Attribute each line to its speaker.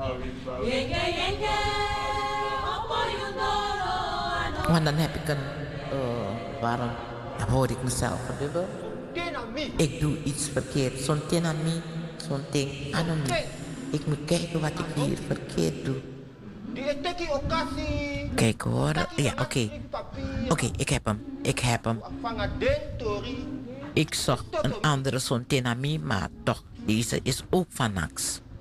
Speaker 1: Want dan heb ik een, waarom dan hoor ik mezelf verdubbel? Ik doe iets verkeerd. Zo'n tenami, zo'n ding, anonie. Ik moet kijken wat ik hier verkeerd doe. Kijk hoor. Ja, oké. Oké, ik heb hem. Ik heb hem. Ik zocht een andere zo'n tenami, maar toch, deze is ook van Nax.